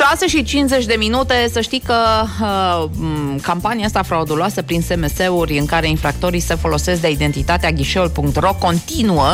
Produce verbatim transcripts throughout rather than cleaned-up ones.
șase și cincizeci de minute, să știi că uh, campania asta frauduloasă prin S M S-uri în care infractorii se folosesc de identitatea ghișeul punct ro continuă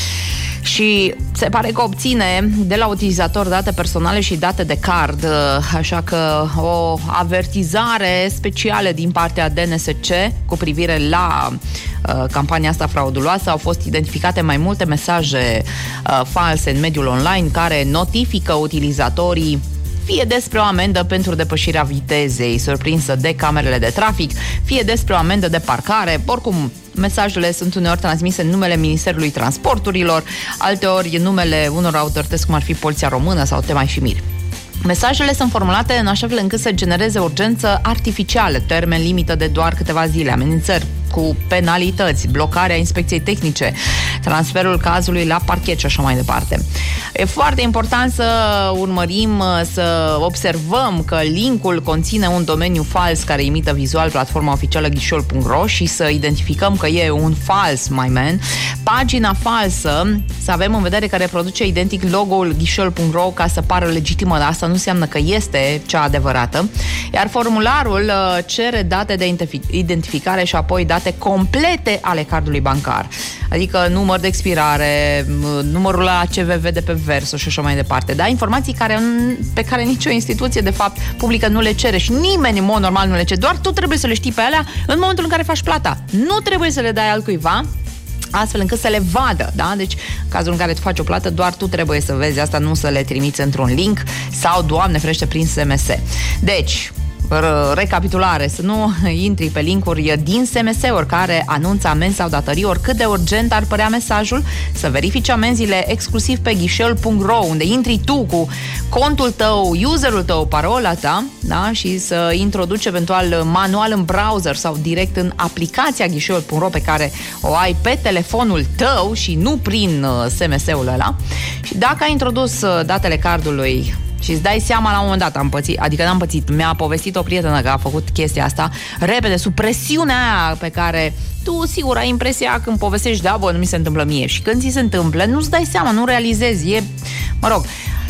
și se pare că obține de la utilizator date personale și date de card, așa că o avertizare specială din partea D N S C cu privire la uh, campania asta frauduloasă. Au fost identificate mai multe mesaje uh, false în mediul online care notifică utilizatorii fie despre o amendă pentru depășirea vitezei surprinsă de camerele de trafic, fie despre o amendă de parcare. Oricum, mesajele sunt uneori transmise în numele Ministerului Transporturilor, alteori în numele unor autorități, cum ar fi Poliția Română sau te mai și miri. Mesajele sunt formulate în așa fel încât să genereze urgență artificială, termen limită de doar câteva zile, amenințări cu penalități, blocarea inspecției tehnice, transferul cazului la parchet și așa mai departe. E foarte important să urmărim, să observăm că linkul conține un domeniu fals care imită vizual platforma oficială ghișeul punct ro și să identificăm că e un fals, my man. Pagina falsă, să avem în vedere că reproduce identic logo-ul ghișeul punct ro ca să pară legitimă, dar asta nu înseamnă că este cea adevărată. Iar formularul cere date de identificare și apoi date complete ale cardului bancar. Adică număr de expirare, numărul la C V V de pe verso și așa mai departe. Da? Informații care, pe care nicio instituție, de fapt, publică nu le cere și nimeni, în mod normal, nu le cere. Doar tu trebuie să le știi pe alea în momentul în care faci plata. Nu trebuie să le dai altcuiva, astfel încât să le vadă, da? Deci, în cazul în care tu faci o plată, doar tu trebuie să vezi asta, nu să le trimiți într-un link sau, Doamne ferește, prin S M S. Deci, recapitulare, să nu intri pe linkuri din S M S-uri care anunță amenzi sau datorii, oricât de urgent ar părea mesajul, să verifici amenziile exclusiv pe ghișeul punct ro, unde intri tu cu contul tău, userul tău, parola ta, da? Și să introduci eventual manual în browser sau direct în aplicația ghișeul punct ro pe care o ai pe telefonul tău și nu prin S M S-ul ăla. Și dacă ai introdus datele cardului și îți dai seama la un moment dat, am pățit, adică n-am pățit, mi-a povestit o prietenă că a făcut chestia asta, repede, sub presiunea aia pe care tu, sigur, ai impresia când povestești, da, bă, nu mi se întâmplă mie. Și când ți se întâmplă, nu-ți dai seama, nu realizezi, e, mă rog,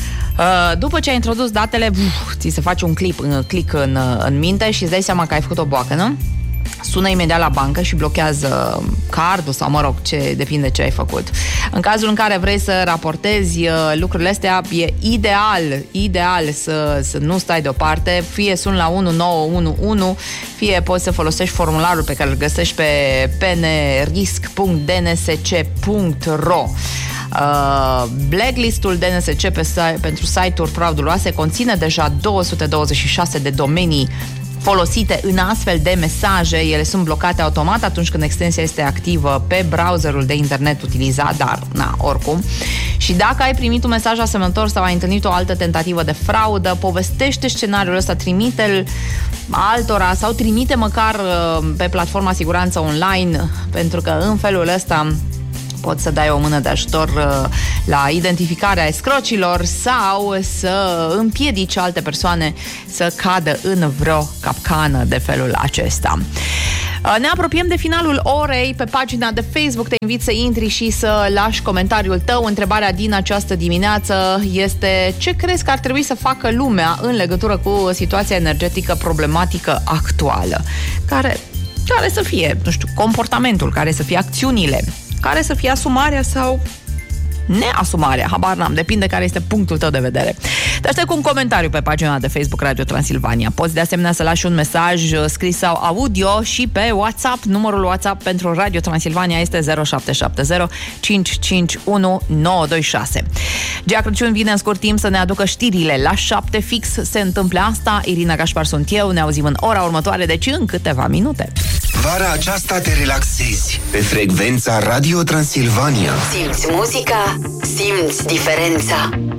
după ce ai introdus datele, uf, ți se face un clip, un click în, în minte și îți dai seama că ai făcut o boacănă. Sună imediat la bancă și blochează cardul sau, mă rog, ce depinde ce ai făcut. În cazul în care vrei să raportezi lucrurile astea, e ideal, ideal să, să nu stai deoparte, fie suni la unu nouă unu unu, fie poți să folosești formularul pe care îl găsești pe p n risc punct d n s c punct ro. Uh, blacklistul D N S C pe, pentru site-uri frauduloase conține deja două sute douăzeci și șase de domenii folosite în astfel de mesaje. Ele sunt blocate automat atunci când extensia este activă pe browserul de internet utilizat, dar, na, oricum. Și dacă ai primit un mesaj asemănător sau ai întâlnit o altă tentativă de fraudă, povestește scenariul ăsta, trimite-l altora sau trimite măcar pe platforma Siguranță Online, pentru că în felul ăsta poți să dai o mână de ajutor uh, la identificarea escrocilor sau să împiedici alte persoane să cadă în vreo capcană de felul acesta. Uh, ne apropiem de finalul orei. Pe pagina de Facebook te invit să intri și să lași comentariul tău. Întrebarea din această dimineață este: ce crezi că ar trebui să facă lumea în legătură cu situația energetică problematică actuală? Care, care să fie, nu știu, comportamentul, care să fie acțiunile, care să fie asumarea sau neasumarea, habar n-am, depinde care este punctul tău de vedere. Te aștept cu un comentariu pe pagina de Facebook Radio Transilvania. Poți de asemenea să lași un mesaj scris sau audio și pe WhatsApp. Numărul WhatsApp pentru Radio Transilvania este zero șapte șapte zero cinci cinci unu nouă doi șase. Gea Crăciun vine în scurt timp să ne aducă știrile. La șapte fix se întâmplă asta. Irina Gașpar sunt eu. Ne auzim în ora următoare, deci în câteva minute. Vara aceasta te relaxezi pe frecvența Radio Transilvania. Simți muzica, simți diferența.